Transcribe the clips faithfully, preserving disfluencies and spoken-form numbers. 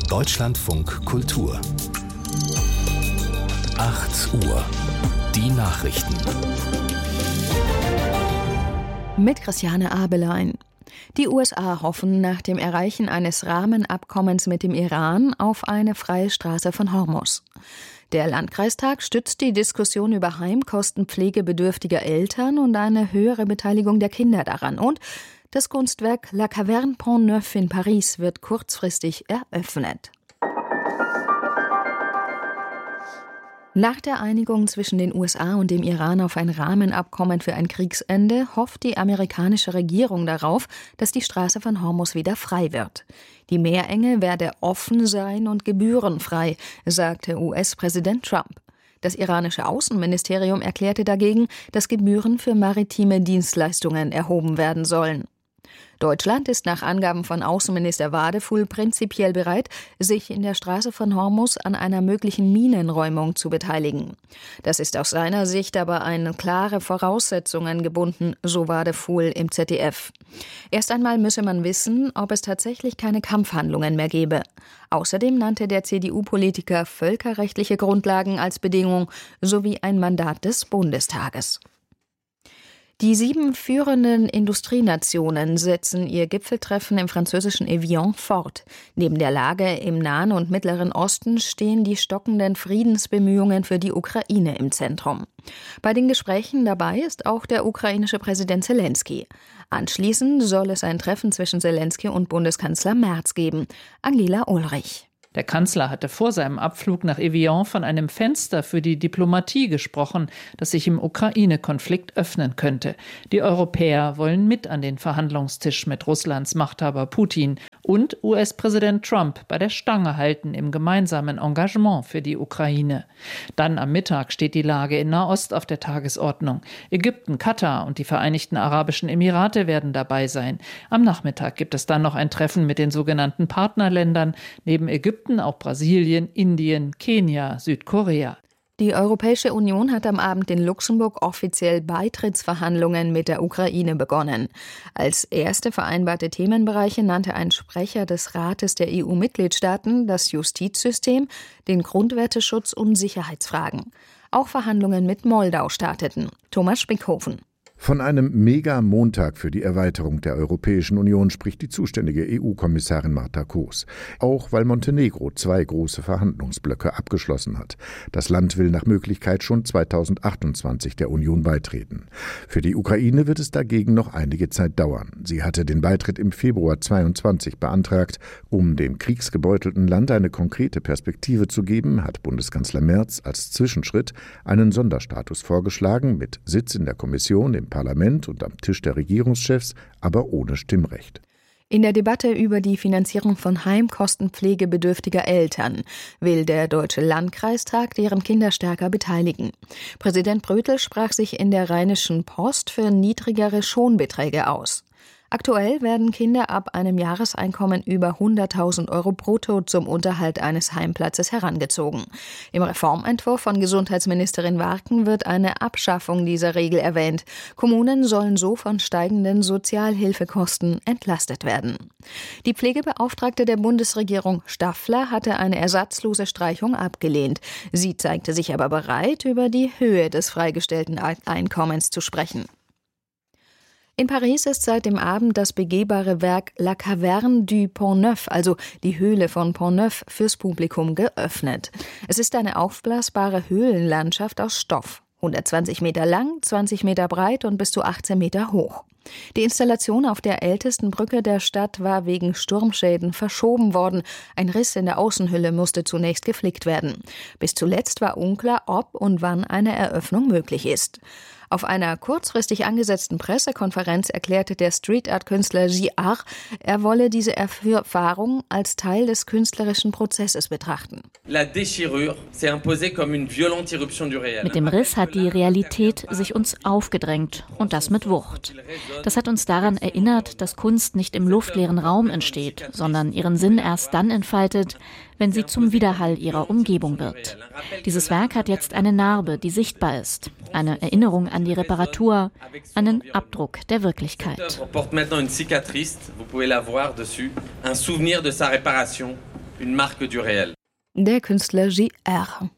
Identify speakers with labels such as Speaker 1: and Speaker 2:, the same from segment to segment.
Speaker 1: Deutschlandfunk Kultur. acht Uhr. Die Nachrichten.
Speaker 2: Mit Christiane Abelein. Die U S A hoffen nach dem Erreichen eines Rahmenabkommens mit dem Iran auf eine freie Straße von Hormuz. Der Landkreistag stützt die Diskussion über Heimkosten pflegebedürftiger Eltern und eine höhere Beteiligung der Kinder daran. Und das Kunstwerk La Caverne Pont-Neuf in Paris wird kurzfristig eröffnet. Nach der Einigung zwischen den U S A und dem Iran auf ein Rahmenabkommen für ein Kriegsende hofft die amerikanische Regierung darauf, dass die Straße von Hormuz wieder frei wird. Die Meerenge werde offen sein und gebührenfrei, sagte U S-Präsident Trump. Das iranische Außenministerium erklärte dagegen, dass Gebühren für maritime Dienstleistungen erhoben werden sollen. Deutschland ist nach Angaben von Außenminister Wadefuhl prinzipiell bereit, sich in der Straße von Hormuz an einer möglichen Minenräumung zu beteiligen. Das ist aus seiner Sicht aber an klare Voraussetzungen gebunden, so Wadefuhl im Z D F. Erst einmal müsse man wissen, ob es tatsächlich keine Kampfhandlungen mehr gebe. Außerdem nannte der C D U-Politiker völkerrechtliche Grundlagen als Bedingung sowie ein Mandat des Bundestages. Die sieben führenden Industrienationen setzen ihr Gipfeltreffen im französischen Evian fort. Neben der Lage im Nahen und Mittleren Osten stehen die stockenden Friedensbemühungen für die Ukraine im Zentrum. Bei den Gesprächen dabei ist auch der ukrainische Präsident Selenskyj. Anschließend soll es ein Treffen zwischen Selenskyj und Bundeskanzler Merz geben. Angela Ulrich.
Speaker 3: Der Kanzler hatte vor seinem Abflug nach Evian von einem Fenster für die Diplomatie gesprochen, das sich im Ukraine-Konflikt öffnen könnte. Die Europäer wollen mit an den Verhandlungstisch mit Russlands Machthaber Putin und U S-Präsident Trump bei der Stange halten im gemeinsamen Engagement für die Ukraine. Dann am Mittag steht die Lage in Nahost auf der Tagesordnung. Ägypten, Katar und die Vereinigten Arabischen Emirate werden dabei sein. Am Nachmittag gibt es dann noch ein Treffen mit den sogenannten Partnerländern, neben Ägypten auch Brasilien, Indien, Kenia, Südkorea.
Speaker 2: Die Europäische Union hat am Abend in Luxemburg offiziell Beitrittsverhandlungen mit der Ukraine begonnen. Als erste vereinbarte Themenbereiche nannte ein Sprecher des Rates der E U-Mitgliedstaaten das Justizsystem, den Grundwerteschutz und Sicherheitsfragen. Auch Verhandlungen mit Moldau starteten. Thomas Spickhofen.
Speaker 4: Von einem Mega-Montag für die Erweiterung der Europäischen Union spricht die zuständige E U-Kommissarin Marta Koos. Auch weil Montenegro zwei große Verhandlungsblöcke abgeschlossen hat. Das Land will nach Möglichkeit schon zweitausendachtundzwanzig der Union beitreten. Für die Ukraine wird es dagegen noch einige Zeit dauern. Sie hatte den Beitritt im Februar zweiundzwanzig beantragt. Um dem kriegsgebeutelten Land eine konkrete Perspektive zu geben, hat Bundeskanzler Merz als Zwischenschritt einen Sonderstatus vorgeschlagen mit Sitz in der Kommission, im Parlament und am Tisch der Regierungschefs, aber ohne Stimmrecht.
Speaker 2: In der Debatte über die Finanzierung von Heimkosten pflegebedürftiger Eltern will der Deutsche Landkreistag deren Kinder stärker beteiligen. Präsident Brötel sprach sich in der Rheinischen Post für niedrigere Schonbeträge aus. Aktuell werden Kinder ab einem Jahreseinkommen über hunderttausend Euro brutto zum Unterhalt eines Heimplatzes herangezogen. Im Reformentwurf von Gesundheitsministerin Warken wird eine Abschaffung dieser Regel erwähnt. Kommunen sollen so von steigenden Sozialhilfekosten entlastet werden. Die Pflegebeauftragte der Bundesregierung Staffler hatte eine ersatzlose Streichung abgelehnt. Sie zeigte sich aber bereit, über die Höhe des freigestellten Einkommens zu sprechen. In Paris ist seit dem Abend das begehbare Werk La Caverne du Pont-Neuf, also die Höhle von Pont-Neuf, fürs Publikum geöffnet. Es ist eine aufblasbare Höhlenlandschaft aus Stoff. hundertzwanzig Meter lang, zwanzig Meter breit und bis zu achtzehn Meter hoch. Die Installation auf der ältesten Brücke der Stadt war wegen Sturmschäden verschoben worden. Ein Riss in der Außenhülle musste zunächst geflickt werden. Bis zuletzt war unklar, ob und wann eine Eröffnung möglich ist. Auf einer kurzfristig angesetzten Pressekonferenz erklärte der Street-Art-Künstler J R, er wolle diese Erfahrung als Teil des künstlerischen Prozesses betrachten.
Speaker 5: Mit
Speaker 6: dem Riss hat die Realität sich uns aufgedrängt und das mit Wucht. Das hat uns daran erinnert, dass Kunst nicht im luftleeren Raum entsteht, sondern ihren Sinn erst dann entfaltet, wenn sie zum Widerhall ihrer Umgebung wird. Dieses Werk hat jetzt eine Narbe, die sichtbar ist, eine Erinnerung an die Reparatur, einen Abdruck der Wirklichkeit.
Speaker 5: une marque du réel.
Speaker 2: Der Künstler J R.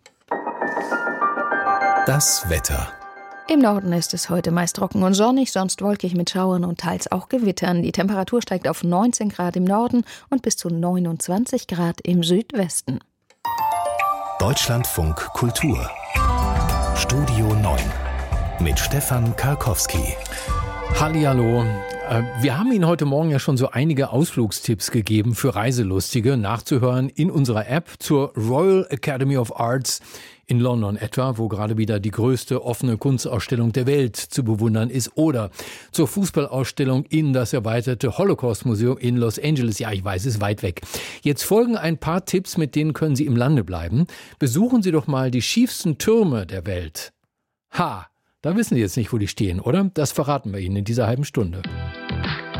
Speaker 1: Das Wetter.
Speaker 2: Im Norden ist es heute meist trocken und sonnig, sonst wolkig mit Schauern und teils auch Gewittern. Die Temperatur steigt auf neunzehn Grad im Norden und bis zu neunundzwanzig Grad im Südwesten.
Speaker 1: Deutschlandfunk Kultur. Studio neun mit Stefan Karkowski.
Speaker 7: Hallihallo. Wir haben Ihnen heute Morgen ja schon so einige Ausflugstipps gegeben für Reiselustige, nachzuhören in unserer App zur Royal Academy of Arts in London etwa, wo gerade wieder die größte offene Kunstausstellung der Welt zu bewundern ist, oder zur Fußballausstellung in das erweiterte Holocaust-Museum in Los Angeles. Ja, ich weiß, es ist weit weg. Jetzt folgen ein paar Tipps, mit denen können Sie im Lande bleiben. Besuchen Sie doch mal die schiefsten Türme der Welt. Ha! Da wissen Sie jetzt nicht, wo die stehen, oder? Das verraten wir Ihnen in dieser halben Stunde.